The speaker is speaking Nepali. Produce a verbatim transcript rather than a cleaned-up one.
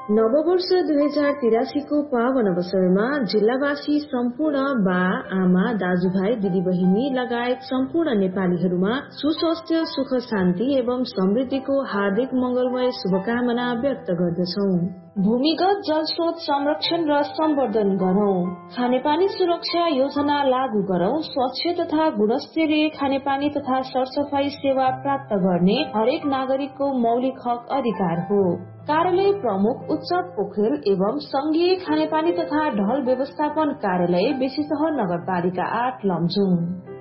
नववर्ष दुई हजार तिरासी को पावन अवसरमा जिल्लावासी सम्पूर्ण बा आमा दाजुभाइ दिदीबहिनी लगायत सम्पूर्ण नेपालीहरूमा सुस्वास्थ्य सुख शान्ति एवं समृद्धिको हार्दिक मंगलमय शुभकामना व्यक्त गर्दछौ। भूमिगत जल स्रोत संरक्षण र सम्वर्धन गरौं, खानेपानी सुरक्षा योजना लागू गरौं, स्वच्छ तथा गुणस्तरीय खानेपानी तथा सरसफाई सेवा प्राप्त गर्ने हरेक नागरिकको मौलिक हक अधिकार हो। कार्यालय प्रमुख उत्सव पोखरेल एवं संघीय खानेपानी तथा ढल व्यवस्थापन कार्यालय बेसीसहर नगरपालिका आठ लमजुङ।